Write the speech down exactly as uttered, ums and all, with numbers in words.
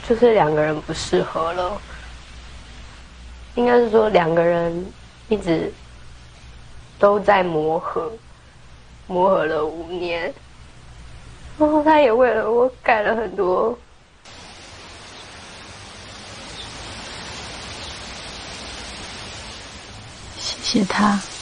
就是两个人不适合了，应该是说两个人一直都在磨合，磨合了五年，然后他也为了我改了很多。 谢谢他。